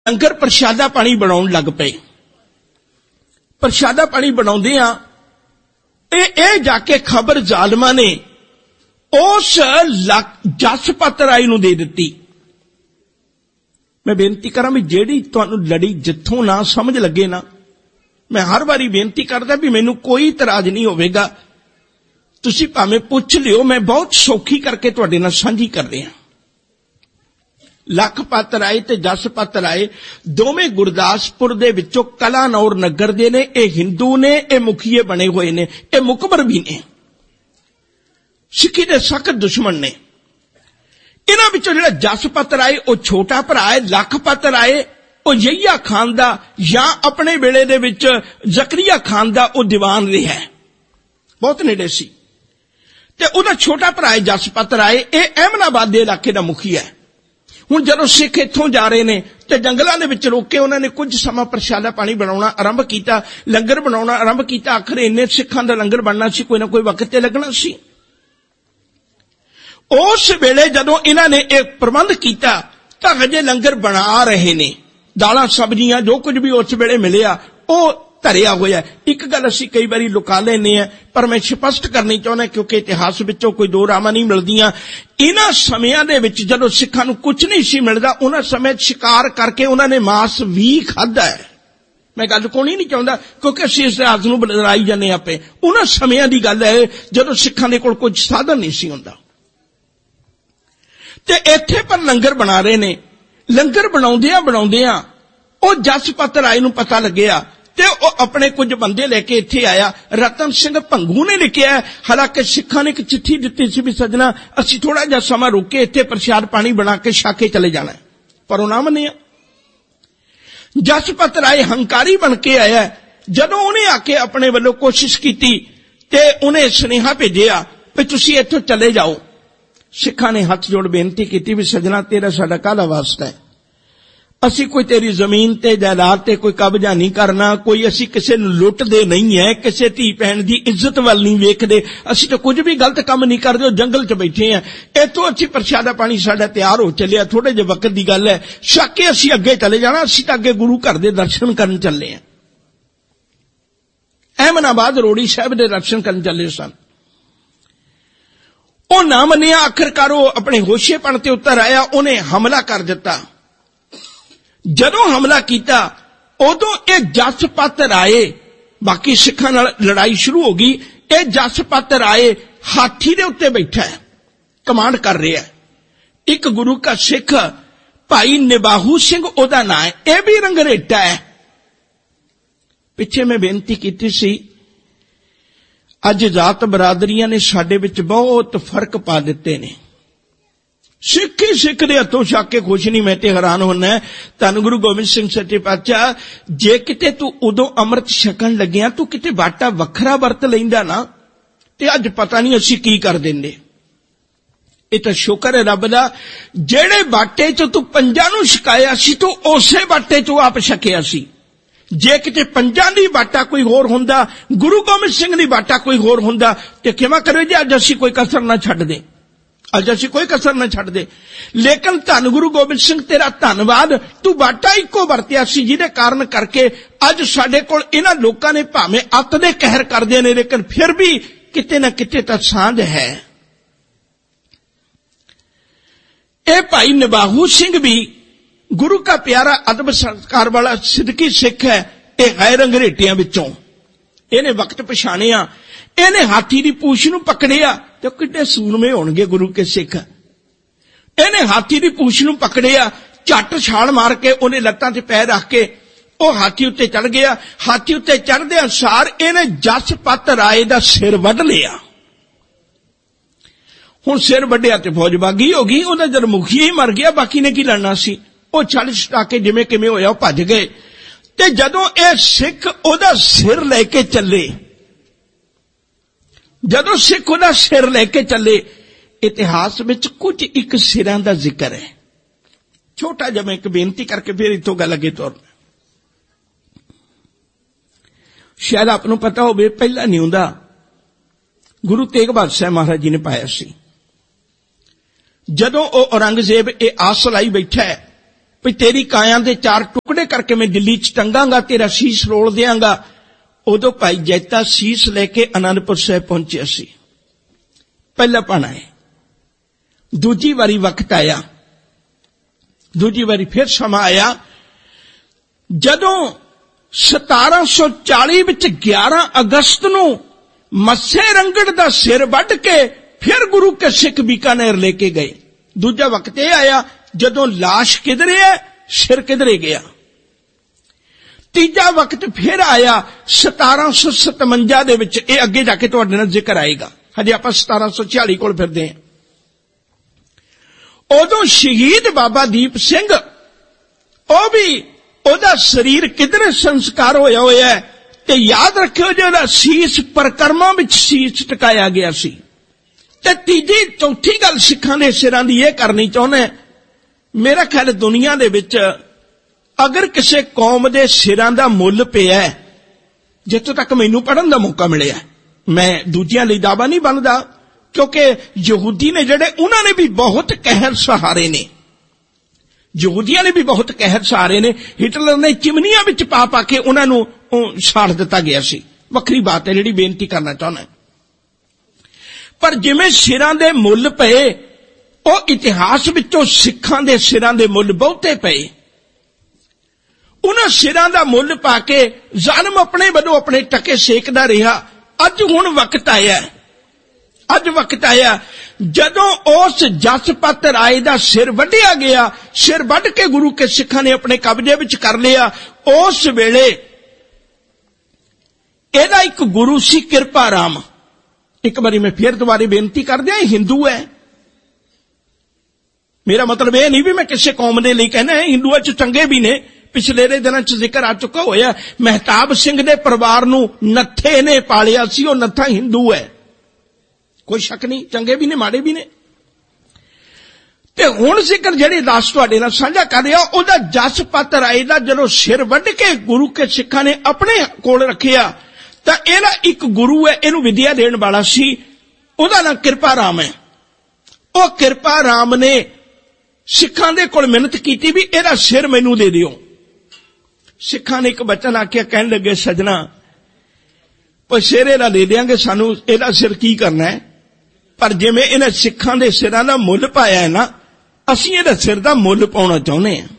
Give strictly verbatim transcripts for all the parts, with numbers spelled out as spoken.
लंगर प्रशादा पानी बनाउण लग पे। प्रशादा पानी बनाउंदियां ए जाके खबर जालमा ने उस जसपत राय नूं दे दित्ती। मैं बेनती करां भी जेड़ी तुहानूं लड़ी जिथों ना समझ लगे ना, मैं हर बारी बेनती करदा भी मैनूं कोई इतराज नहीं होवेगा, तुसीं भावें पुछ लिओ, मैं बहुत सौखी करके तुहाडे नाल सांझी कर रहा। लखपत राय ते जसपत राय दोवें गुरदासपुर दे विचों कलानौर नगर दे ने। ये हिंदू ने, ये मुखीए बने हुए ने, ये मुकबर भी ने, सिक्खी दे सख्त दुश्मन ने। इन्हां विचों जिहड़ा जसपत राय वो छोटा भरा है, लखपत राय वो यहिया खान दा या अपने वेले दे विच जकरिया खान दा वो दीवान रहा है, बहुत नेड़े सी। ते उहदा छोटा भरा है जसपत राय, ये अहमदाबाद दे इलाके दा मुखी है। हुण जदों सिख इत्थों जा रहे ने ते जंगलां दे विच रोक के उन्हां ने कुछ समा प्रशादा पानी बनाउणा आरंभ कीता, लंगर बनाउणा आरंभ कीता। आखिर इन्ने सिखां दा लंगर बनना सी, कोई ना कोई वक्त ते लगना सी। उस वेले जदों इन्हां ने एक प्रबंध कीता तां हजे लंगर बना रहे ने, दालां सब्जियां जो कुछ भी उस वेले मिलिया वो धरिया होया। एक गल असीं कई बारी लुका लैने आ, पर मैं स्पष्ट करनी चाहुंदा क्योंकि इतिहास विचों कोई दो रावां नहीं मिलदियां। इन्हां समयां दे विच जदों सिखां नूं कुछ नहीं सी मिलदा, उन्हां समय शिकार करके उन्हां ने मांस भी खाधा है। मैं गल कोणी नहीं चाहुंदा क्योंकि असीं इस इतिहास नूं बदलाई जाने आपे। उन्हां समयां दी गल है जदों सिखां दे कोल कुछ साधन नहीं सी हुंदा ते इत्थे पर लंगर बना रहे ने। लंगर बनाउंदियां बनाउंदियां ओ जसपत राय नूं पता लग्गिया ते ओ अपने कुछ बंदे लेके इत्थे आया। रतन सिंह भंगू ने लिखिया, हालांकि सिखां ने एक चिट्ठी दित्ती सी भी सजना असीं थोड़ा जिहा समां रुक के इत्थे प्रशाद पानी बना के छाके चले जाना, पर ओ ना मन्निया। जसपत राय हंकारी बन के आया। जदों उन्हें आके अपने वल्लों कोशिश कीती ते उन्हें सुनेहा भेजिया भी तुसीं इत्थों चले जाओ। सिखां ने हथ जोड़ बेनती की भी सजना तेरा साडा काहदा वास्ता है, असी कोई तेरी जमीन ते जायदाद ते कोई कब्जा नहीं करना, कोई असी किसे नूं लुटदे नहीं है, किसे धी भैन दी इज्जत वल नहीं वेखदे, असी तो कुछ भी गलत काम नहीं करदे, जंगल च बैठे हैं। इत्थों असी प्रशादा पानी साडा तैयार हो चलिया, थोड़े जे वक्त दी गल है, छक के असी अगे चले जाना, असी तां अगे गुरु घर दे दर्शन करन चले हैं। अहमदाबाद रोड़ी साहब दे दर्शन करन चले सन। ਉਹ ना मनिया, आखिरकार वो अपने होशेपन ते उतर आया, उन्हें हमला कर दिता। जदों हमला किया उदों ये जसपत राय, बाकी सिखां नाल लड़ाई शुरू हो गई। ये जसपत राय हाथी दे उत्ते बैठा है, कमांड कर रहा है। एक गुरु का सिख भाई निबाहू सिंह ओदा नाम है, यह भी रंगरेटा है। पिछे मैं बेनती की सी, अज जात बरादरियां ने साडे विच बहुत फर्क पा दिते ने। सिख ही सिख दे हथों छक के खुश नहीं। मैं ते हैरान होना, धन गुरु गोबिंद सिंह सच्चे पातशाह, जे किते तू उदों अमृत छकन लग्या तू किते बाटा वखरा वरत लैंदा ना ते अज पता नहीं असीं की कर देंदे। ये तो शुक्र है रब दा, जेड़े बाटे चों तू पंजां नूं छकाया सी तू उसे बाटे चों आप छकिया सी। जे किते पंजां दी बाटा कोई होर हुंदा, गुरु गोबिंद सिंह दी बाटा कोई होर हुंदा ते किवें करे जे अज असीं कोई कसर ना छड्ड दे, अज असीं कोई कसर ना छड्ड दे। लेकिन धन गुरु गोबिंद सिंह तेरा धन्नवाद, तू बाटा इको वरतिया सी जिहदे कारण करके अज साडे कोल इन्हां लोकां ने भावें अत दे कहर करदे ने, लेकिन फिर भी किते ना किते तां सांझ है। ए भाई निबाहू सिंह भी गुरु का प्यारा अदब संस्कार वाला सिद्दकी सिख है। ये गैर अंग्रेटियां विचों इहने वक्त पछाणिया, इहने हाथी दी पूछ नूं पकड़िया ते किड्डे सूरमे होणगे गुरु के सिख। इहने हाथी दी पूछ नूं पकड़िया, झट छाल मार के उहने लत्तां ते पैर रख के ਉਹ हाथी उत्ते चढ़ गया। हाथी उत्ते चढ़दे अनुसार इहने जसपत राय दा सिर वढ लिया। हुण सिर वढिया ते फौज बागी हो गई, उहदा जद मुखिया ही मर गया, बाकी ने की लड़ना सी। ਉਹ ਛਲ ਛਟਾ ਕੇ ਜਿਵੇਂ ਕਿਵੇਂ ਹੋਇਆ ਉਹ ਭੱਜ ਗਏ। ਤੇ ਜਦੋਂ ਇਹ ਸਿੱਖ ਉਹਦਾ ਸਿਰ ਲੈ ਕੇ ਚੱਲੇ, ਜਦੋਂ ਸਿੱਖ ਉਹਦਾ ਸਿਰ ਲੈ ਕੇ ਚੱਲੇ, ਇਤਿਹਾਸ ਵਿੱਚ ਕੁਝ ਇੱਕ ਸਿਰਾਂ ਦਾ ਜ਼ਿਕਰ ਹੈ। ਛੋਟਾ ਜਿਹਾ ਮੈਂ ਇੱਕ ਬੇਨਤੀ ਕਰਕੇ ਫਿਰ ਇੱਥੋਂ ਗੱਲ ਅੱਗੇ ਤੋਰਨਾ। ਸ਼ਾਇਦ ਆਪ ਨੂੰ ਪਤਾ ਹੋਵੇ, ਪਹਿਲਾਂ ਨਹੀਂ ਹੁੰਦਾ, ਗੁਰੂ ਤੇਗ ਬਹਾਦਰ ਸਾਹਿਬ ਮਹਾਰਾਜ ਜੀ ਨੇ ਪਾਇਆ ਸੀ। ਜਦੋਂ ਉਹ ਔਰੰਗਜ਼ੇਬ ਇਹ ਆਸ ਲਾਈ ਬੈਠਾ ਹੈ ਵੀ ਤੇਰੀ ਕਾਇਆ ਦੇ ਚਾਰ ਟੁਕੜੇ ਕਰਕੇ ਮੈਂ ਦਿੱਲੀ 'ਚ ਟੰਗਾਂਗਾ, ਤੇਰਾ ਸੀਸ ਰੋਲ ਦਿਆਂਗਾ। ਉਦੋਂ ਭਾਈ ਜੈਤਾ ਸੀਸ ਲੈ ਕੇ ਆਨੰਦਪੁਰ ਸਾਹਿਬ ਪਹੁੰਚਿਆ ਸੀ। ਪਹਿਲਾ ਪਾਣਾ ਹੈ। ਦੂਜੀ ਵਾਰੀ ਵਕਤ ਆਇਆ, ਦੂਜੀ ਵਾਰੀ ਫਿਰ ਸਮਾਂ ਆਇਆ ਜਦੋਂ ਸਤਾਰਾਂ ਸੌ ਚਾਲੀ ਵਿੱਚ ਗਿਆਰਾਂ ਅਗਸਤ ਨੂੰ ਮੱਸੇ ਰੰਗੜ ਦਾ ਸਿਰ ਵੱਢ ਕੇ ਫਿਰ ਗੁਰੂ ਕੇ ਸਿੱਖ ਬੀਕਾਨੇਰ ਲੈ ਕੇ ਗਏ। ਦੂਜਾ ਵਕਤ ਇਹ ਆਇਆ ਜਦੋਂ ਲਾਸ਼ ਕਿਧਰੇ ਹੈ, ਸਿਰ ਕਿਧਰੇ ਗਿਆ। ਤੀਜਾ ਵਕਤ ਫਿਰ ਆਇਆ ਸਤਾਰਾਂ ਸੌ ਸਤਵੰਜਾ ਦੇ ਵਿੱਚ। ਇਹ ਅੱਗੇ ਜਾ ਕੇ ਤੁਹਾਡੇ ਨਾਲ ਜ਼ਿਕਰ ਆਏਗਾ, ਹਜੇ ਆਪਾਂ ਸਤਾਰਾਂ ਸੌ ਛਿਆਲੀ ਕੋਲ ਫਿਰਦੇ ਹਾਂ। ਉਦੋਂ ਸ਼ਹੀਦ ਬਾਬਾ ਦੀਪ ਸਿੰਘ, ਉਹ ਵੀ ਉਹਦਾ ਸਰੀਰ ਕਿਧਰੇ ਸੰਸਕਾਰ ਹੋਇਆ ਹੋਇਆ ਹੈ, ਤੇ ਯਾਦ ਰੱਖਿਓ ਜੇ ਉਹਦਾ ਸੀਸ ਪਰਕਰਮਾਂ ਵਿੱਚ ਸੀਸ ਟਿਕਾਇਆ ਗਿਆ ਸੀ। ਤੇ ਤੀਜੀ ਚੌਥੀ ਗੱਲ ਸਿੱਖਾਂ ਦੇ ਸਿਰਾਂ ਦੀ ਇਹ ਕਰਨੀ ਚਾਹੁੰਦਾ, ਮੇਰਾ ਖਿਆਲ ਦੁਨੀਆ ਦੇ ਵਿੱਚ ਅਗਰ ਕਿਸੇ ਕੌਮ ਦੇ ਸਿਰਾਂ ਦਾ ਮੁੱਲ ਪਿਆ, ਜਿੱਥੋਂ ਤੱਕ ਮੈਨੂੰ ਪੜ੍ਹਨ ਦਾ ਮੌਕਾ ਮਿਲਿਆ, ਮੈਂ ਦੂਜਿਆਂ ਲਈ ਦਾਅਵਾ ਨਹੀਂ ਬਣਦਾ, ਕਿਉਂਕਿ ਯਹੂਦੀ ਨੇ ਜਿਹੜੇ, ਉਹਨਾਂ ਨੇ ਵੀ ਬਹੁਤ ਕਹਿਰ ਸਹਾਰੇ ਨੇ, ਯਹੂਦੀਆਂ ਨੇ ਵੀ ਬਹੁਤ ਕਹਿਰ ਸਹਾਰੇ ਨੇ। ਹਿਟਲਰ ਨੇ ਚਿਮਨੀਆਂ ਵਿੱਚ ਪਾ ਪਾ ਕੇ ਉਹਨਾਂ ਨੂੰ ਸਾੜ ਦਿੱਤਾ ਗਿਆ ਸੀ। ਵੱਖਰੀ ਬਾਤ ਹੈ ਜਿਹੜੀ ਬੇਨਤੀ ਕਰਨਾ ਚਾਹੁੰਦਾ। ਪਰ ਜਿਵੇਂ ਸਿਰਾਂ ਦੇ ਮੁੱਲ ਪਏ, ਉਹ ਇਤਿਹਾਸ ਵਿੱਚੋਂ ਸਿੱਖਾਂ ਦੇ ਸਿਰਾਂ ਦੇ ਮੁੱਲ ਬਹੁਤੇ ਪਏ। ਉਹਨਾਂ ਸਿਰਾਂ ਦਾ ਮੁੱਲ ਪਾ ਕੇ ਜ਼ਾਲਮ ਆਪਣੇ ਵੱਲੋਂ ਆਪਣੇ ਟਕੇ ਸੇਕਦਾ ਰਿਹਾ। ਅੱਜ ਹੁਣ ਵਕਤ ਆਇਆ, ਅੱਜ ਵਕਤ ਆਇਆ ਜਦੋਂ ਉਸ ਜਸਪਤ ਰਾਏ ਦਾ ਸਿਰ ਵੱਢਿਆ ਗਿਆ। ਸਿਰ ਵੱਢ ਕੇ ਗੁਰੂ ਕੇ ਸਿੱਖਾਂ ਨੇ ਆਪਣੇ ਕਬਜ਼ੇ ਵਿੱਚ ਕਰ ਲਿਆ। ਉਸ ਵੇਲੇ ਇਹਦਾ ਇੱਕ ਗੁਰੂ ਸੀ ਕਿਰਪਾ ਰਾਮ। ਇੱਕ ਵਾਰੀ ਮੈਂ ਫਿਰ ਦੁਬਾਰੇ ਬੇਨਤੀ ਕਰ ਦਿਆਂ, ਹਿੰਦੂ ਹੈ। ਮੇਰਾ ਮਤਲਬ ਇਹ ਨਹੀਂ ਵੀ ਮੈਂ ਕਿਸੇ ਕੌਮ ਦੇ ਲਈ ਕਹਿਣਾ ਹੈ, ਹਿੰਦੂਆਂ ਚ ਚੰਗੇ ਵੀ ਨੇ। ਪਿਛਲੇ ਦੇ ਦਿਨਾਂ ਚ ਜ਼ਿਕਰ ਆ ਚੁੱਕਾ ਹੋਇਆ, ਮਹਿਤਾਬ ਸਿੰਘ ਦੇ ਪਰਿਵਾਰ ਨੂੰ ਨੱਥੇ ਨੇ ਪਾਲਿਆ ਸੀ, ਉਹ ਨੱਥਾ ਹਿੰਦੂ ਹੈ, ਕੋਈ ਸ਼ੱਕ ਨਹੀਂ। ਚੰਗੇ ਵੀ ਨੇ, ਮਾੜੇ ਵੀ ਨੇ। ਤੇ ਹੁਣ ਜ਼ਿਕਰ ਜਿਹੜੀ ਦੱਸ ਤੁਹਾਡੇ ਨਾਲ ਸਾਂਝਾ ਕਰ ਰਿਹਾ, ਉਹਦਾ ਜਸਪਤ ਰਾਏ ਦਾ ਜਦੋਂ ਸਿਰ ਵੱਢ ਕੇ ਗੁਰੂ ਕੇ ਸਿੱਖਾਂ ਨੇ ਆਪਣੇ ਕੋਲ ਰੱਖਿਆ, ਤਾਂ ਇਹਦਾ ਇੱਕ ਗੁਰੂ ਹੈ, ਇਹਨੂੰ ਵਿਦਿਆ ਦੇਣ ਵਾਲਾ ਸੀ, ਉਹਦਾ ਨਾਂ ਕਿਰਪਾ ਰਾਮ ਹੈ। ਉਹ ਕਿਰਪਾ ਰਾਮ ਨੇ ਸਿੱਖਾਂ ਦੇ ਕੋਲ ਮਿਹਨਤ ਕੀਤੀ ਵੀ ਇਹਦਾ ਸਿਰ ਮੈਨੂੰ ਦੇ ਦਿਓ। ਸਿੱਖਾਂ ਨੇ ਇੱਕ ਬਚਨ ਆਖਿਆ, ਕਹਿਣ ਲੱਗੇ ਸਜਣਾ, ਉਹ ਸਿਰ ਇਹਦਾ ਦੇ ਦਿਆਂਗੇ, ਸਾਨੂੰ ਇਹਦਾ ਸਿਰ ਕੀ ਕਰਨਾ ਹੈ, ਪਰ ਜਿਵੇਂ ਇਹਨਾਂ ਸਿੱਖਾਂ ਦੇ ਸਿਰਾਂ ਦਾ ਮੁੱਲ ਪਾਇਆ ਹੈ ਨਾ, ਅਸੀਂ ਇਹਦਾ ਸਿਰ ਦਾ ਮੁੱਲ ਪਾਉਣਾ ਚਾਹੁੰਦੇ ਹਾਂ।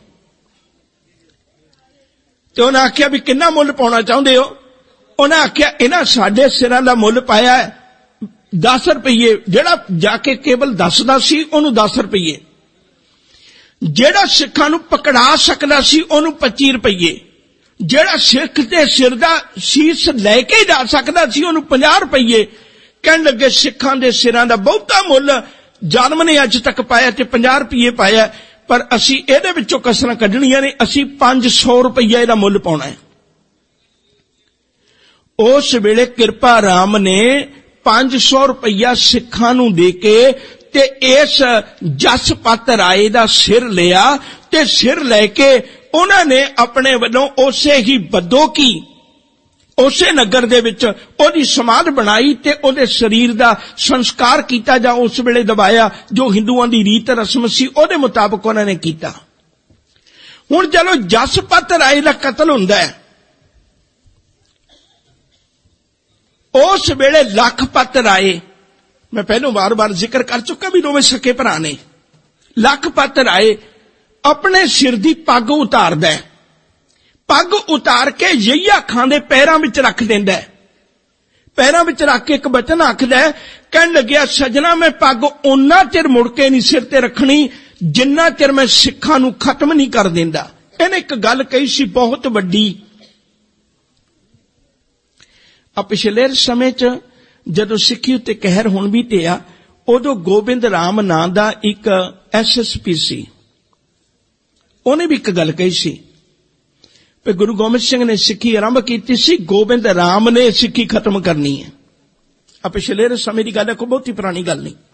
ਤੇ ਉਹਨੇ ਆਖਿਆ ਵੀ ਕਿੰਨਾ ਮੁੱਲ ਪਾਉਣਾ ਚਾਹੁੰਦੇ ਹੋ? ਉਹਨੇ ਆਖਿਆ ਇਹਨਾਂ ਸਾਡੇ ਸਿਰਾਂ ਦਾ ਮੁੱਲ ਪਾਇਆ ਹੈ ਦਸ ਰੁਪਈਏ। ਜਿਹੜਾ ਜਾ ਕੇ ਕੇਵਲ ਦੱਸਦਾ ਸੀ ਉਹਨੂੰ ਦਸ ਰੁਪਈਏ, ਜਿਹੜਾ ਸਿੱਖਾਂ ਨੂੰ ਪਕੜਾ ਸਕਦਾ ਸੀ ਉਹਨੂੰ ਪੱਚੀ ਰੁਪਈਏ, ਜਿਹੜਾ ਸਿੱਖ ਦੇ ਸਿਰ ਦਾ ਸੀਸ ਲੈ ਕੇ ਜਾ ਸਕਦਾ ਸੀ ਉਹਨੂੰ ਪੰਜਾਹ ਰੁਪਈਏ। ਕਹਿਣ ਲੱਗੇ ਸਿੱਖਾਂ ਦੇ ਸਿਰਾਂ ਦਾ ਬਹੁਤਾ ਮੁੱਲ ਜ਼ਾਲਮ ਨੇ ਅੱਜ ਤੱਕ ਪਾਇਆ ਤੇ ਪੰਜਾਹ ਰੁਪਈਏ ਪਾਇਆ, ਪਰ ਅਸੀਂ ਇਹਦੇ ਵਿੱਚੋਂ ਕਸਰਾਂ ਕੱਢਣੀਆਂ ਨੇ, ਅਸੀਂ ਪੰਜ ਸੌ ਰੁਪਈਆ ਇਹਦਾ ਮੁੱਲ ਪਾਉਣਾ ਹੈ। ਉਸ ਵੇਲੇ ਕਿਰਪਾ ਰਾਮ ਨੇ ਪੰਜ ਸੌ ਰੁਪਈਆ ਸਿੱਖਾਂ ਨੂੰ ਦੇ ਕੇ ਤੇ ਇਸ ਜਸਪਤ ਰਾਏ ਦਾ ਸਿਰ ਲਿਆ, ਤੇ ਸਿਰ ਲੈ ਕੇ ਉਹਨਾਂ ਨੇ ਆਪਣੇ ਵੱਲੋਂ ਉਸੇ ਹੀ ਬਦੋਕੀ, ਉਸੇ ਨਗਰ ਦੇ ਵਿੱਚ ਉਹਦੀ ਸਮਾਧ ਬਣਾਈ ਤੇ ਉਹਦੇ ਸਰੀਰ ਦਾ ਸੰਸਕਾਰ ਕੀਤਾ, ਜਾਂ ਉਸ ਵੇਲੇ ਦਬਾਇਆ, ਜੋ ਹਿੰਦੂਆਂ ਦੀ ਰੀਤ ਰਸਮ ਸੀ ਉਹਦੇ ਮੁਤਾਬਕ ਉਹਨਾਂ ਨੇ ਕੀਤਾ। ਹੁਣ ਚਲੋ ਜਸਪਤ ਰਾਏ ਦਾ ਕਤਲ ਹੁੰਦਾ ਹੈ, ਉਸ ਵੇਲੇ ਲਖਪਤ ਰਾਏ, ਮੈਂ ਪਹਿਲੋਂ ਵਾਰ-ਵਾਰ ਜ਼ਿਕਰ ਕਰ ਚੁੱਕਾ ਵੀ ਦੋਵੇਂ ਸਕੇ ਭਰਾ ਨੇ। ਲਖਪਤ ਰਾਏ ਆਪਣੇ ਸਿਰ ਦੀ ਪੱਗ ਉਤਾਰਦਾ ਹੈ, ਪੱਗ ਉਤਾਰ ਕੇ ਯਹੀਆ ਖਾਂ ਦੇ ਪੈਰਾਂ ਵਿੱਚ ਰੱਖ ਦਿੰਦਾ ਹੈ। ਪੈਰਾਂ ਵਿੱਚ ਰੱਖ ਕੇ ਇੱਕ ਬਚਨ ਆਖਦਾ ਹੈ, ਕਹਿਣ ਲੱਗਿਆ ਸਜਣਾ, ਮੈਂ ਪੱਗ ਓਨਾ ਚਿਰ ਮੁੜ ਕੇ ਨਹੀਂ ਸਿਰ ਤੇ ਰੱਖਣੀ ਜਿੰਨਾ ਚਿਰ ਮੈਂ ਸਿੱਖਾਂ ਨੂੰ ਖਤਮ ਨਹੀਂ ਕਰ ਦਿੰਦਾ। ਇਹਨੇ ਇੱਕ ਗੱਲ ਕਹੀ ਸੀ ਬਹੁਤ ਵੱਡੀ। ਆ ਪਿਛਲੇ ਸਮੇਂ ਚ ਜਦੋਂ ਸਿੱਖੀ ਉੱਤੇ ਕਹਿਰ ਹੁਣ ਵੀ ਧਿਆ, ਉਦੋਂ ਗੋਬਿੰਦ ਰਾਮ ਨਾਂ ਦਾ ਇੱਕ ਐਸ ਐਸ ਪੀ ਸੀ, ਉਹਨੇ ਵੀ ਇੱਕ ਗੱਲ ਕਹੀ ਸੀ ਵੀ ਗੁਰੂ ਗੋਬਿੰਦ ਸਿੰਘ ਨੇ ਸਿੱਖੀ ਆਰੰਭ ਕੀਤੀ ਸੀ, ਗੋਬਿੰਦ ਰਾਮ ਨੇ ਸਿੱਖੀ ਖਤਮ ਕਰਨੀ ਹੈ। ਆ ਪਿਛਲੇ ਸਮੇਂ ਦੀ ਗੱਲ ਹੈ, ਕੋਈ ਬਹੁਤੀ ਪੁਰਾਣੀ ਗੱਲ ਨਹੀਂ।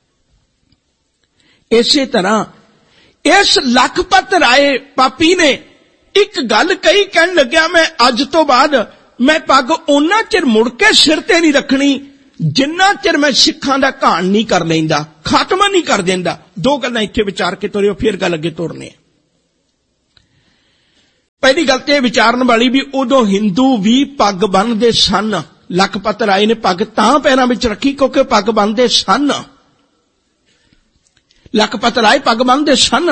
ਇਸੇ ਤਰ੍ਹਾਂ ਇਸ ਲਖਪਤ ਰਾਏ ਪਾਪੀ ਨੇ ਇੱਕ ਗੱਲ ਕਹੀ, ਕਹਿਣ ਲੱਗਿਆ ਮੈਂ ਅੱਜ ਤੋਂ ਬਾਅਦ ਮੈਂ ਪੱਗ ਉਹਨਾਂ ਚਿਰ ਮੁੜ ਕੇ ਸਿਰ ਤੇ ਨਹੀਂ ਰੱਖਣੀ ਜਿੰਨਾ ਚਿਰ ਮੈਂ ਸਿੱਖਾਂ ਦਾ ਘਾਣ ਨਹੀਂ ਕਰ ਲੈਂਦਾ, ਖਾਤਮਾ ਨਹੀਂ ਕਰ ਦਿੰਦਾ। ਦੋ ਗੱਲਾਂ ਇੱਥੇ ਵਿਚਾਰ ਕੇ ਤੋਰਿਓ, ਫਿਰ ਗੱਲ ਅੱਗੇ ਤੋਰਨੇ। ਪਹਿਲੀ ਗੱਲ ਤੇ ਇਹ ਵਿਚਾਰਨ ਵਾਲੀ ਵੀ ਉਦੋਂ ਹਿੰਦੂ ਵੀ ਪੱਗ ਬੰਨ੍ਹਦੇ ਸਨ। ਲਖਪਤ ਰਾਏ ਨੇ ਪੱਗ ਤਾਂ ਪੈਰਾਂ ਵਿੱਚ ਰੱਖੀ ਕਿਉਂਕਿ ਪੱਗ ਬੰਨ੍ਹਦੇ ਸਨ। ਲਖਪਤ ਰਾਏ ਪੱਗ ਬੰਨ੍ਹਦੇ ਸਨ।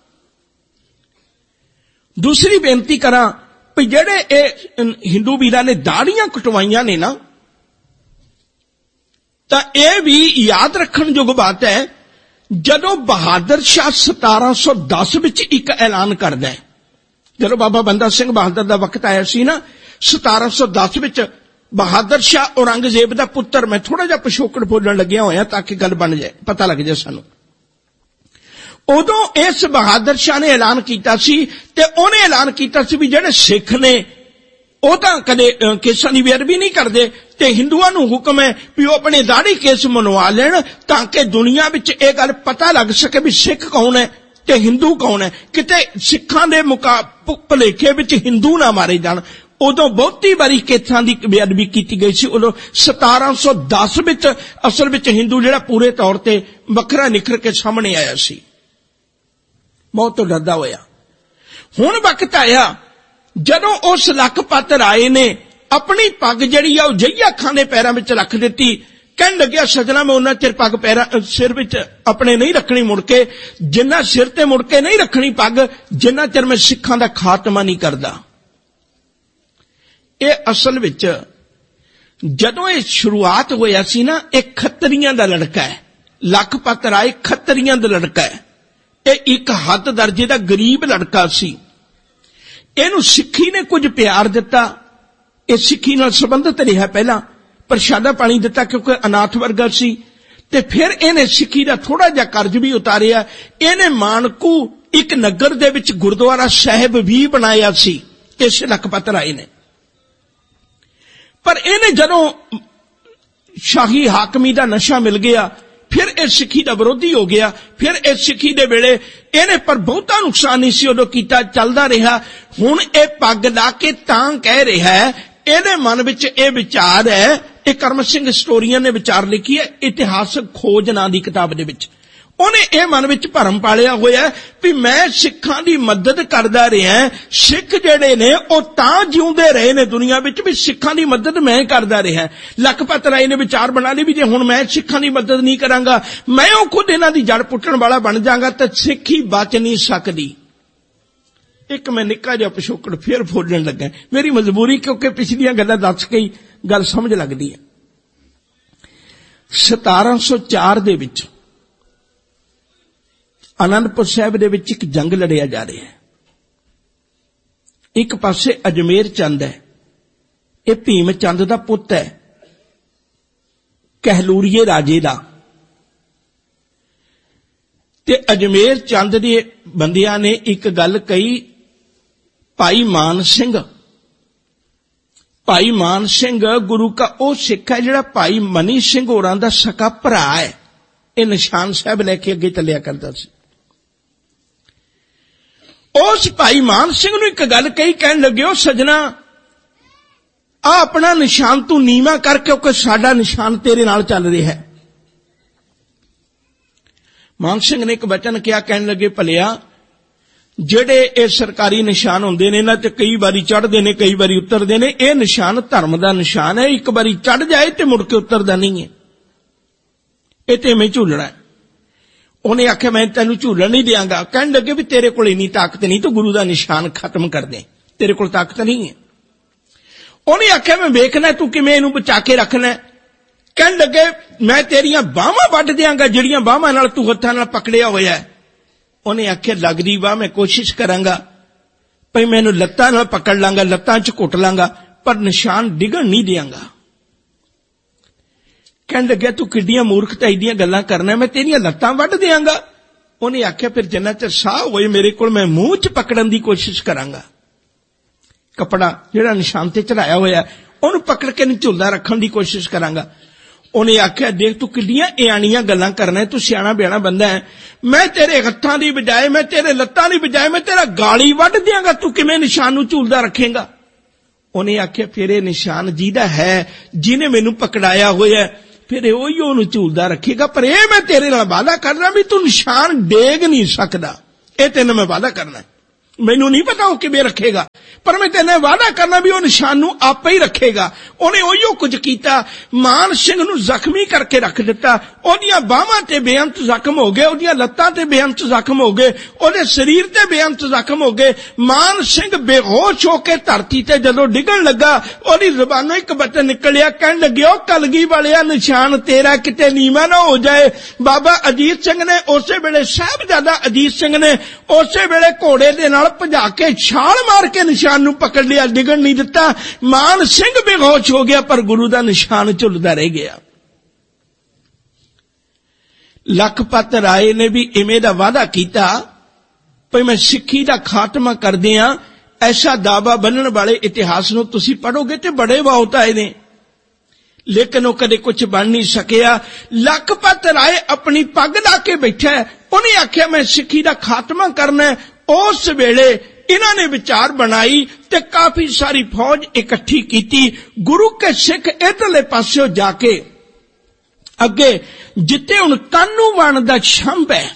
ਦੂਸਰੀ ਬੇਨਤੀ ਕਰਾਂ ਵੀ ਜਿਹੜੇ ਇਹ ਹਿੰਦੂ ਵੀਰਾਂ ਨੇ ਦਾੜੀਆਂ ਕਟਵਾਈਆਂ ਨੇ ਨਾ, ਤਾਂ ਇਹ ਵੀ ਯਾਦ ਰੱਖਣ ਯੋਗ ਬਾਤ ਹੈ। ਜਦੋਂ ਬਹਾਦਰ ਸ਼ਾਹ ਸਤਾਰਾਂ ਸੌ ਦਸ ਵਿੱਚ ਇੱਕ ਐਲਾਨ ਕਰਦਾ ਹੈ, ਜਦੋਂ ਬਾਬਾ ਬੰਦਾ ਸਿੰਘ ਬਹਾਦਰ ਦਾ ਵਕਤ ਆਇਆ ਸੀ ਨਾ ਸਤਾਰਾਂ ਸੌ ਦਸ ਵਿੱਚ, ਬਹਾਦਰ ਸ਼ਾਹ ਔਰੰਗਜ਼ੇਬ ਦਾ ਪੁੱਤਰ, ਮੈਂ ਥੋੜਾ ਜਿਹਾ ਪਿਛੋਕੜ ਬੋਲਣ ਲੱਗਿਆ ਹੋਇਆ ਤਾਂ ਕਿ ਗੱਲ ਬਣ ਜਾਏ, ਪਤਾ ਲੱਗ ਜਾਏ ਸਾਨੂੰ। ਉਦੋਂ ਇਸ ਬਹਾਦਰ ਸ਼ਾਹ ਨੇ ਐਲਾਨ ਕੀਤਾ ਸੀ ਤੇ ਉਹਨੇ ਐਲਾਨ ਕੀਤਾ ਸੀ ਵੀ ਜਿਹੜੇ ਸਿੱਖ ਨੇ ਉਹ ਤਾਂ ਕਦੇ ਕੇਸਾਂ ਦੀ ਬੇਅਦਬੀ ਨਹੀਂ ਕਰਦੇ ਤੇ ਹਿੰਦੂਆਂ ਨੂੰ ਹੁਕਮ ਹੈ ਵੀ ਉਹ ਆਪਣੇ ਦਾੜੀ ਕੇਸ ਮਨਵਾ ਲੈਣ ਤਾਂ ਕਿ ਦੁਨੀਆ ਵਿੱਚ ਇਹ ਗੱਲ ਪਤਾ ਲੱਗ ਸਕੇ ਵੀ ਸਿੱਖ ਕੌਣ ਹੈ ਤੇ ਹਿੰਦੂ ਕੌਣ ਹੈ, ਕਿਤੇ ਸਿੱਖਾਂ ਦੇ ਭੁਲੇਖੇ ਵਿੱਚ ਹਿੰਦੂ ਨਾ ਮਾਰੇ ਜਾਣ। ਉਦੋਂ ਬਹੁਤੀ ਵਾਰੀ ਕੇਸਾਂ ਦੀ ਬੇਅਦਬੀ ਕੀਤੀ ਗਈ ਸੀ। ਉਦੋਂ ਸਤਾਰਾਂ ਸੌ ਦਸ ਵਿੱਚ ਅਸਲ ਵਿੱਚ ਹਿੰਦੂ ਜਿਹੜਾ ਪੂਰੇ ਤੌਰ ਤੇ ਵੱਖਰਾ ਨਿਖਰ ਕੇ ਸਾਹਮਣੇ ਆਇਆ ਸੀ, ਬਹੁਤ ਤੋਂ ਡਰਦਾ ਹੋਇਆ। ਹੁਣ ਵਕਤ ਆਇਆ ਜਦੋਂ ਉਸ ਲਖਪਤ ਰਾਏ ਨੇ ਆਪਣੀ ਪੱਗ ਜਿਹੜੀ ਆ ਉਹ ਜਹੀਆ ਅੱਖਾਂ ਦੇ ਪੈਰਾਂ ਵਿੱਚ ਰੱਖ ਦਿੱਤੀ। ਕਹਿਣ ਲੱਗਿਆ ਸਜਣਾ ਮੈਂ ਉਹਨਾਂ ਚਿਰ ਪੱਗ ਪੈਰਾਂ ਸਿਰ ਵਿੱਚ ਆਪਣੇ ਨਹੀਂ ਰੱਖਣੀ ਮੁੜ ਕੇ, ਜਿੰਨਾ ਸਿਰ ਤੇ ਮੁੜ ਕੇ ਨਹੀਂ ਰੱਖਣੀ ਪੱਗ ਜਿੰਨਾ ਚਿਰ ਮੈਂ ਸਿੱਖਾਂ ਦਾ ਖਾਤਮਾ ਨਹੀਂ ਕਰਦਾ। ਇਹ ਅਸਲ ਵਿੱਚ ਜਦੋਂ ਇਹ ਸ਼ੁਰੂਆਤ ਹੋਇਆ ਸੀ ਨਾ, ਇਹ ਖੱਤਰੀਆਂ ਦਾ ਲੜਕਾ ਹੈ। ਲਖਪਤ ਰਾਏ ਖੱਤਰੀਆਂ ਦਾ ਲੜਕਾ ਹੈ। ਇਹ ਇੱਕ ਹੱਦ ਦਰਜੇ ਦਾ ਗਰੀਬ ਲੜਕਾ ਸੀ। ਇਹਨੂੰ ਸਿੱਖੀ ਨੇ ਕੁਝ ਪਿਆਰ ਦਿੱਤਾ, ਇਹ ਸਿੱਖੀ ਨਾਲ ਸੰਬੰਧਿਤ ਰਿਹਾ। ਪਹਿਲਾਂ ਪ੍ਰਸ਼ਾਦਾ ਪਾਣੀ ਦਿੱਤਾ ਕਿਉਂਕਿ ਅਨਾਥ ਵਰਗਾ ਸੀ, ਤੇ ਫਿਰ ਇਹਨੇ ਸਿੱਖੀ ਦਾ ਥੋੜਾ ਜਿਹਾ ਕਰਜ਼ ਵੀ ਉਤਾਰਿਆ। ਇਹਨੇ ਮਾਨਕੂ ਇੱਕ ਨਗਰ ਦੇ ਵਿੱਚ ਗੁਰਦੁਆਰਾ ਸਾਹਿਬ ਵੀ ਬਣਾਇਆ ਸੀ ਇਸ ਲਖਪਤ ਰਾਏ ਨੇ। ਪਰ ਇਹਨੇ ਜਦੋਂ ਸ਼ਾਹੀ ਹਾਕਮੀ ਦਾ ਨਸ਼ਾ ਮਿਲ ਗਿਆ ਫਿਰ ਇਹ ਸਿੱਖੀ ਦਾ ਵਿਰੋਧੀ ਹੋ ਗਿਆ। ਫਿਰ ਇਹ ਸਿੱਖੀ ਦੇ ਵੇਲੇ ਇਹਨੇ ਪਰ ਬਹੁਤਾ ਨੁਕਸਾਨ ਨਹੀਂ ਸੀ ਉਦੋਂ ਕੀਤਾ, ਚੱਲਦਾ ਰਿਹਾ। ਹੁਣ ਇਹ ਪੱਗ ਲਾ ਕੇ ਤਾਂ ਕਹਿ ਰਿਹਾ ਹੈ, ਇਹਦੇ ਮਨ ਵਿੱਚ ਇਹ ਵਿਚਾਰ ਹੈ, ਇਹ ਕਰਮ ਸਿੰਘ ਹਿਸਟੋਰੀਅਨ ਨੇ ਵਿਚਾਰ ਲਿਖੀ ਹੈ ਇਤਿਹਾਸਕ ਖੋਜ ਨਾਂ ਦੀ ਕਿਤਾਬ ਦੇ ਵਿੱਚ। ਉਹਨੇ ਇਹ ਮਨ ਵਿੱਚ ਭਰਮ ਪਾਲਿਆ ਹੋਇਆ ਵੀ ਮੈਂ ਸਿੱਖਾਂ ਦੀ ਮਦਦ ਕਰਦਾ ਰਿਹਾ। ਸਿੱਖ ਜਿਹੜੇ ਨੇ ਉਹ ਤਾਂ ਜਿਉਂਦੇ ਰਹੇ ਨੇ ਦੁਨੀਆ ਵਿੱਚ ਵੀ ਸਿੱਖਾਂ ਦੀ ਮਦਦ ਮੈਂ ਕਰਦਾ ਰਿਹਾ। ਲਖਪਤ ਰਾਏ ਨੇ ਵਿਚਾਰ ਬਣਾ ਲਈ ਵੀ ਜੇ ਹੁਣ ਮੈਂ ਸਿੱਖਾਂ ਦੀ ਮਦਦ ਨਹੀਂ ਕਰਾਂਗਾ, ਮੈਂ ਉਹ ਖੁਦ ਇਹਨਾਂ ਦੀ ਜੜ ਪੁੱਟਣ ਵਾਲਾ ਬਣ ਜਾਵਾਂਗਾ ਤਾਂ ਸਿੱਖੀ ਬਚ ਨਹੀਂ ਸਕਦੀ। ਇੱਕ ਮੈਂ ਨਿੱਕਾ ਜਿਹਾ ਪਿਛੋਕੜ ਫੇਰ ਫੋਲਣ ਲੱਗਾ, ਮੇਰੀ ਮਜਬੂਰੀ ਕਿਉਂਕਿ ਪਿਛਲੀਆਂ ਗੱਲਾਂ ਦੱਸ ਕੇ ਹੀ ਗੱਲ ਸਮਝ ਲੱਗਦੀ ਹੈ। ਸਤਾਰਾਂ ਸੌ ਚਾਰ ਦੇ ਵਿੱਚ ਆਨੰਦਪੁਰ ਸਾਹਿਬ ਦੇ ਵਿੱਚ ਇੱਕ ਜੰਗ ਲੜਿਆ ਜਾ ਰਿਹਾ ਹੈ। ਇੱਕ ਪਾਸੇ ਅਜਮੇਰ ਚੰਦ ਹੈ, ਇਹ ਭੀਮ ਚੰਦ ਦਾ ਪੁੱਤ ਹੈ, ਕਹਿਲੂਰੀਏ ਰਾਜੇ ਦਾ। ਤੇ ਅਜਮੇਰ ਚੰਦ ਦੇ ਬੰਦਿਆਂ ਨੇ ਇੱਕ ਗੱਲ ਕਹੀ, ਭਾਈ ਮਾਨ ਸਿੰਘ, ਭਾਈ ਮਾਨ ਸਿੰਘ ਗੁਰੂ ਕਾ ਉਹ ਸਿੱਖ ਹੈ ਜਿਹੜਾ ਭਾਈ ਮਨੀ ਸਿੰਘ ਹੋਰਾਂ ਦਾ ਸਕਾ ਭਰਾ ਹੈ। ਇਹ ਨਿਸ਼ਾਨ ਸਾਹਿਬ ਲੈ ਕੇ ਅੱਗੇ ਚੱਲਿਆ ਕਰਦਾ ਸੀ। ਉਸ ਭਾਈ ਮਾਨ ਸਿੰਘ ਨੂੰ ਇੱਕ ਗੱਲ ਕਹੀ, ਕਹਿਣ ਲੱਗੇ ਉਹ ਸਜਣਾ ਆ ਆਪਣਾ ਨਿਸ਼ਾਨ ਤੂੰ ਨੀਵਾਂ ਕਰ ਕਿਉਂਕਿ ਸਾਡਾ ਨਿਸ਼ਾਨ ਤੇਰੇ ਨਾਲ ਚੱਲ ਰਿਹਾ ਹੈ। ਮਾਨ ਸਿੰਘ ਨੇ ਇੱਕ ਵਚਨ ਕਿਹਾ, ਕਹਿਣ ਲੱਗੇ ਭਲਿਆ ਜਿਹੜੇ ਇਹ ਸਰਕਾਰੀ ਨਿਸ਼ਾਨ ਹੁੰਦੇ ਨੇ ਇਹਨਾਂ ਤੇ ਕਈ ਵਾਰੀ ਚੜ੍ਹਦੇ ਨੇ ਕਈ ਵਾਰੀ ਉਤਰਦੇ ਨੇ, ਇਹ ਨਿਸ਼ਾਨ ਧਰਮ ਦਾ ਨਿਸ਼ਾਨ ਹੈ, ਇੱਕ ਵਾਰੀ ਚੜ੍ਹ ਜਾਏ ਤੇ ਮੁੜ ਕੇ ਉਤਰਦਾ ਨਹੀਂ ਹੈ, ਇਹ ਤੇ ਮੈਂ ਝੂਲਣਾ ਹੈ। ਉਹਨੇ ਆਖਿਆ ਮੈਂ ਤੈਨੂੰ ਝੂਲਣ ਨਹੀਂ ਦਿਆਂਗਾ। ਕਹਿਣ ਲੱਗੇ ਵੀ ਤੇਰੇ ਕੋਲ ਇੰਨੀ ਤਾਕਤ ਨਹੀਂ, ਤੂੰ ਗੁਰੂ ਦਾ ਨਿਸ਼ਾਨ ਖਤਮ ਕਰ ਦੇ, ਤੇਰੇ ਕੋਲ ਤਾਕਤ ਨਹੀਂ ਹੈ। ਉਹਨੇ ਆਖਿਆ ਮੈਂ ਵੇਖਣਾ ਤੂੰ ਕਿਵੇਂ ਇਹਨੂੰ ਬਚਾ ਕੇ ਰੱਖਣਾ। ਕਹਿਣ ਲੱਗੇ ਮੈਂ ਤੇਰੀਆਂ ਬਾਹਾਂ ਵੱਢ ਦਿਆਂਗਾ ਜਿਹੜੀਆਂ ਬਾਹਾਂ ਨਾਲ ਤੂੰ ਹੱਥਾਂ ਨਾਲ ਪਕੜਿਆ ਹੋਇਆ ਹੈ। ਉਹਨੇ ਆਖਿਆ ਲੱਗਦੀ ਬਾਹ ਮੈਂ ਕੋਸ਼ਿਸ਼ ਕਰਾਂਗਾ ਭਈ ਮੈਨੂੰ ਲੱਤਾਂ ਨਾਲ ਪਕੜ ਲਾਂਗਾ, ਲੱਤਾਂ 'ਚ ਘੁੱਟ ਲਾਂਗਾ, ਪਰ ਨਿਸ਼ਾਨ ਡਿੱਗਣ ਨਹੀਂ ਦਿਆਂਗਾ। ਕਹਿਣ ਲੱਗਿਆ ਤੂੰ ਕਿੱਡੀਆਂ ਮੂਰਖਤਾਈ ਦੀਆਂ ਗੱਲਾਂ ਕਰਨਾ, ਮੈਂ ਤੇਰੀਆਂ ਲੱਤਾਂ ਵੱਢ ਦਿਆਂਗਾ। ਉਹਨੇ ਆਖਿਆ ਫਿਰ ਜਿੰਨਾ ਚਿਰ ਸਾਹ ਹੋਏ ਮੇਰੇ ਕੋਲ ਮੈਂ ਮੂੰਹ 'ਚ ਪਕੜਨ ਦੀ ਕੋਸ਼ਿਸ਼ ਕਰਾਂਗਾ। ਕੱਪੜਾ ਜਿਹੜਾ ਨਿਸ਼ਾਨ ਤੇ ਚੜਾਇਆ ਹੋਇਆ ਉਹਨੂੰ ਪਕੜ ਕੇ ਝੁਲਦਾ ਰੱਖਣ ਦੀ ਕੋਸ਼ਿਸ਼ ਕਰਾਂਗਾ। ਉਹਨੇ ਆਖਿਆ ਦੇਖ ਤੂੰ ਕਿੱਡੀਆਂ ਇਆਣੀਆਂ ਗੱਲਾਂ ਕਰਨਾ, ਤੂੰ ਸਿਆਣਾ ਬਿਆਣਾ ਬੰਦਾ ਹੈ, ਮੈਂ ਤੇਰੇ ਹੱਥਾਂ ਦੀ ਬਜਾਏ ਮੈਂ ਤੇਰੇ ਲੱਤਾਂ ਦੀ ਬਜਾਏ ਮੈਂ ਤੇਰਾ ਗਾਲੀ ਵੱਢ ਦਿਆਂਗਾ, ਤੂੰ ਕਿਵੇਂ ਨਿਸ਼ਾਨ ਨੂੰ ਝੂਲਦਾ ਰੱਖੇਂਗਾ। ਉਹਨੇ ਆਖਿਆ ਫਿਰ ਇਹ ਨਿਸ਼ਾਨ ਜਿਹਦਾ ਹੈ ਜਿਹਨੇ ਮੈਨੂੰ ਪਕੜਾਇਆ ਹੋਇਆ ਫਿਰ ਇਹ ਉਹੀ ਉਹਨੂੰ ਝੂਲਦਾ ਰੱਖੇਗਾ, ਪਰ ਇਹ ਮੈਂ ਤੇਰੇ ਨਾਲ ਵਾਅਦਾ ਕਰਨਾ ਵੀ ਤੂੰ ਨਿਸ਼ਾਨ ਡੇਗ ਨਹੀਂ ਸਕਦਾ, ਇਹ ਤੈਨੂੰ ਮੈਂ ਵਾਅਦਾ ਕਰਨਾ। मैनू नहीं पता वो किवें रखेगा, पर मैं तेने वादा करना भी वो निशान नू आपे ही रखेगा। उन्हें उहियो कुछ कीता, मान सिंह नू जख्मी करके रख दिता। ओदियां बाहां ते बेअंत जख्म हो गए, ओदियां लत्तां ते बेअंत जख्म हो गए, ओदे शरीर ते बेअंत जख्म हो गए। मान सिंह बेहोश होके धरती ते जदों डिगण लगा, ओदी ज़बानों एक बचन निकलिया, कहण लगे ओ कलगी वालिया निशान तेरा किते नीवा ना हो जाए। बाबा अजीत सिंह ने उसे वेले, साहिबजादा अजीत सिंह ने उसे वेले घोड़े दे नाल भजा के छाल मार के निशान नू पकड़ लिया, डिगण नहीं दिता। मान सिंह बेहोश हो गया, पर गुरु दा निशान झुलदा रह गया। लखपत राय ने भी इवें दा वादा कीता भई मैं सिक्खी दा खात्मा कर दियां। ऐसा दावा बनण वाले इतिहास नू तुसीं पढ़ोगे ते बड़े बहुत आए ने, लेकिन वो कदे कुछ बन नहीं सकिया। लखपत राय अपनी पग ला के बैठा है, उन्हें आख्या मैं सिक्खी दा खात्मा करना है। उस वेले इन्हां ने विचार बनाई ते काफी सारी फौज इकट्ठी कीती। गुरु के सिख इधरले पास्यों जाके अगे जिते हुण कानूवान दा छंभ है,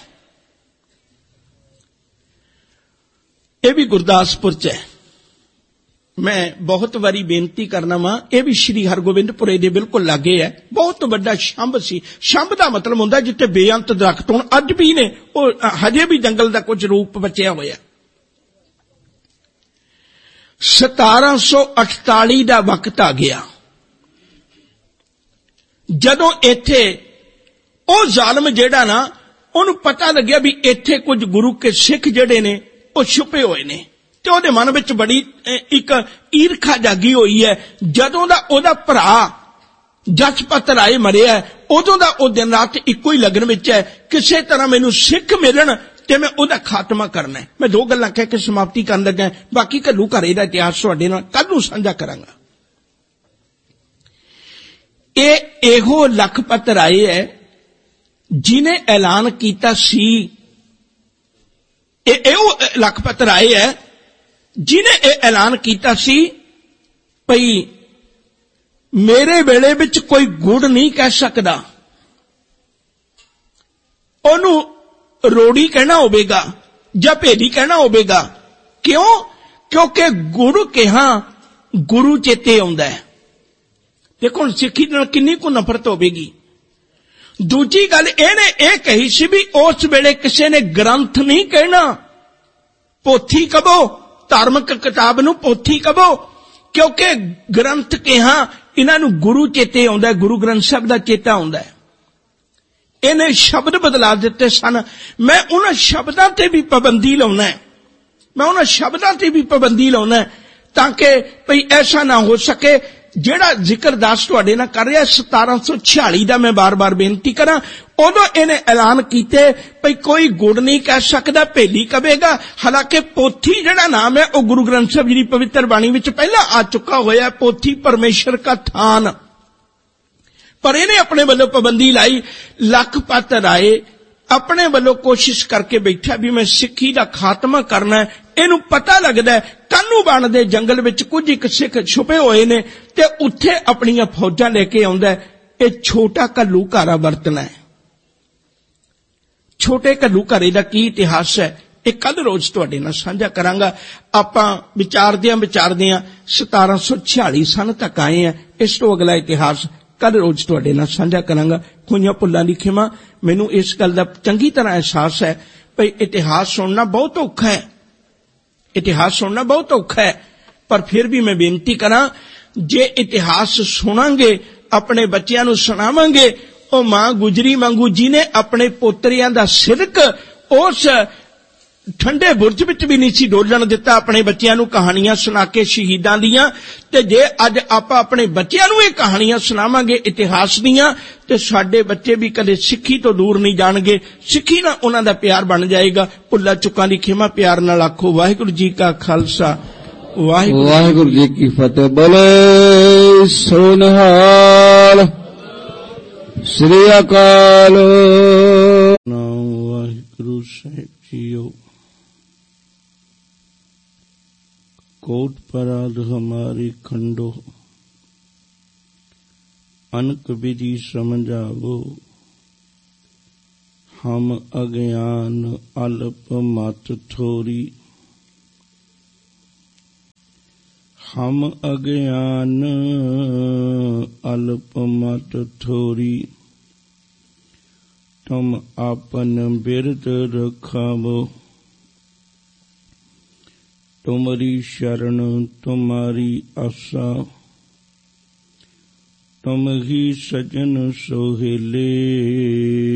यह भी गुरदासपुर च है। मैं बहुत बारी बेनती करना वा, यह भी श्री हरगोबिंदपुरे दे बिल्कुल लागे है। बहुत बड़ा छंभ सी। छंभ दा मतलब हुंदा जिथे बेअंत दरख्त होण, अज भी ने, हजे भी जंगल दा कुछ रूप बचिया होया। सतारा सौ अठताली दा वक्त आ गया जदों इत्थे ओ जालम जेड़ा ना, उन्हें पता लग्या भी इत्थे कुछ गुरु के सिख जेड़े ने वो छुपे हुए ने, ते ओदे मन विच बड़ी एक ईरखा जागी हुई है। जदों दा ओदा भरा जसपत राय मरिया, उदों दा ओ दिन रात इक्को ही लगन विच है, किसे तरह मैनू सिख मिलन ते मैं ओदा खात्मा करना है। मैं दो गल्लां कह के समाप्ति करन लगा, बाकी घल्लू घरे दा इतिहास तुहाडे नाल कल नूं साझा करांगा। ए एहो लखपत राय है जिन्हें ऐलान कीता सी, एहो लखपत राय है जिन्हें ए ऐलान कीता सी भई मेरे वेले विच कोई गुड़ नहीं कह सकदा, ओनू रोड़ी कहना होवेगा जां भेदी कहना होवेगा। क्यों? क्योंकि गुरु कहा गुरु चेते आउंदा है। देखो सिक्खी नाल किन्नी को नफरत होवेगी। दूजी गल इहने यह कही सी भी उस वेले किसी ने ग्रंथ नहीं कहना, पोथी कहो, धार्मिक किताब नूं पोथी कहो, क्योंकि ग्रंथ कहा इन्हां नूं गुरु चेते आउंदा है, गुरु ग्रंथ साहिब दा चेता आउंदा है। इन्हें शब्द बदला दिते सन। मैं उन्हां शब्दां ते भी पाबंदी लाउना है, मैं उन्हां शब्दां ते भी पाबंदी लाउना है ताकि भई ऐसा ना हो सके जेड़ा जिक्र दास तुहाडे नाल कर रहा सतारा सौ छियाली दा, मैं बार बार बेनती करा, उदों इन्हें ऐलान कीते भई कोई गुड़ नहीं कह सकदा, भेली कहेगा। हालांकि पोथी जेड़ा नाम है वह गुरु ग्रंथ साहिब जी की पवित्र बाणी विच पहला आ चुका होया, पोथी परमेश्वर का थान, पर इन्हें अपने वालों पाबंदी लाई। लखपत राय अपने वालों कोशिश करके बैठा भी मैं सिक्खी दा खात्मा करना है। इनू पता लगदा है कानूवान दे जंगल विच कुछ एक सिख छुपे हुए ने ते उत्थे अपनियां फौजां लेके आउंदा है। ये छोटा घल्लू घारा वरतना है। छोटे घल्लू घारे दा की इतिहास है एक कल रोज तुहाडे नाल साझा करांगा। आपां विचारदियां विचारदियां सतारा सौ छियाली सन तक आए हैं। इस तो अगला इतिहास कल रोज तुहाडे नाल साझा करांगा। होईयां भुल्लां दी खिमा। मैनूं इस गल दा चंगी तरह एहसास है भई इतिहास सुनना बहुत औखा है, इतिहास सुनना बहुत औखा है, पर फिर भी मैं बेनती करां जे इतिहास सुनांगे अपने बच्चियां नूं सुणावांगे, ओ मां गुजरी वांगू जिन्हें अपने पोतरियां दा सिरक उस ठंडे बुरज विच भी नहीं सी डोलण दिता, अपने बच्चियां नूं कहानियां सुना के शहीदां दियां। ते जे अज आपां अपने बच्चियां नूं ये कहानियां सुणावांगे इतिहास दियां ते साडे बच्चे भी कदे सिक्खी तो दूर नहीं जाणगे, सिक्खी ना उन्हां दा प्यार बन जाएगा। भुल्ला चुकां दी खिमा प्यार नाल आखो वाहिगुरू जी का खालसा वाहिगुरू जी की फतेह। बोले सो निहाल श्री अकाल। नाम वाहिगुरू साहिब जीओ। कोट पराध हमारी खंडो, अनक विधि समझावो, हम अज्ञान अल्प मत थोरी, हम अज्ञान अल्प मत थोरी, तुम आपन बिरद रखावो। तुम्हारी शरण तुम्हारी आसा, तुम ही सजन सोहेले।